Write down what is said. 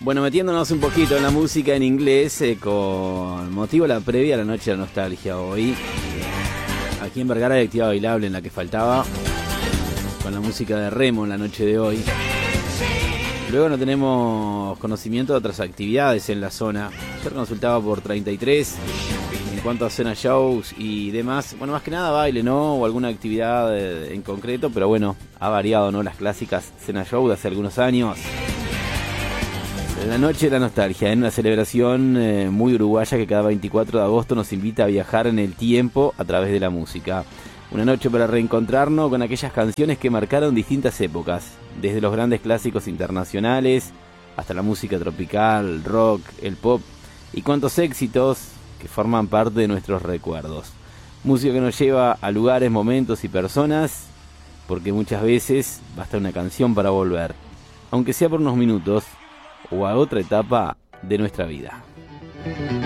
Bueno, metiéndonos un poquito en la música en inglés, con motivo de la previa a la noche de la nostalgia hoy. Aquí en Vergara hay actividad bailable en la que faltaba, con la música de Remo en la noche de hoy. Luego no tenemos conocimiento de otras actividades en la zona. Ayer consultaba por 33 en cuanto a cena shows y demás. Bueno, más que nada baile, ¿no? O alguna actividad en concreto, pero bueno, ha variado, ¿no? Las clásicas cena show de hace algunos años. La noche de la nostalgia, en una celebración muy uruguaya que cada 24 de agosto nos invita a viajar en el tiempo a través de la música. Una noche para reencontrarnos con aquellas canciones que marcaron distintas épocas, desde los grandes clásicos internacionales hasta la música tropical, el rock, el pop y cuantos éxitos que forman parte de nuestros recuerdos. Música que nos lleva a lugares, momentos y personas, porque muchas veces basta una canción para volver, aunque sea por unos minutos, o a otra etapa de nuestra vida.